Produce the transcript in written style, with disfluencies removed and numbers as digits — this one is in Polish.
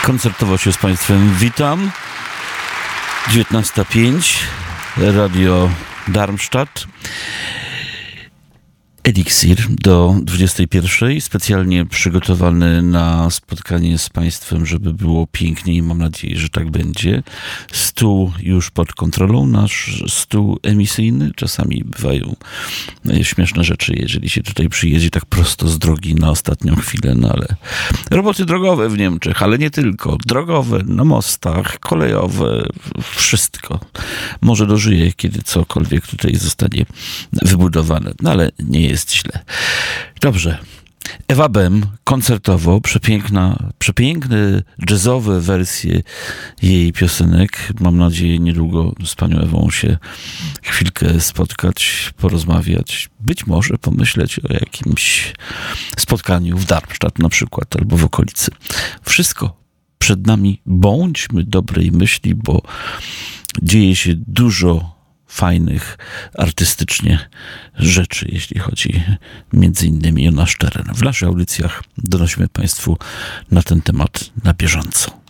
Koncertowo się z Państwem witam. 19:05, Radio Darmstadt. Eliksir do 21:00, specjalnie przygotowany na spotkanie z Państwem, żeby było pięknie i mam nadzieję, że tak będzie. Stół już pod kontrolą, nasz stół emisyjny. Czasami bywają śmieszne rzeczy, jeżeli się tutaj przyjedzie tak prosto z drogi na ostatnią chwilę, no ale roboty drogowe w Niemczech, ale nie tylko. Drogowe, na mostach, kolejowe, wszystko. Może dożyje, kiedy cokolwiek tutaj zostanie wybudowane, no ale nie jest źle. Dobrze. Ewa Bem, koncertowo, przepiękne jazzowe wersje jej piosenek. Mam nadzieję niedługo z panią Ewą się chwilkę spotkać, porozmawiać. Być może pomyśleć o jakimś spotkaniu w Darmstadt na przykład, albo w okolicy. Wszystko przed nami. Bądźmy dobrej myśli, bo dzieje się dużo fajnych artystycznie rzeczy, jeśli chodzi między innymi o nasz teren. W naszych audycjach donosimy Państwu na ten temat na bieżąco.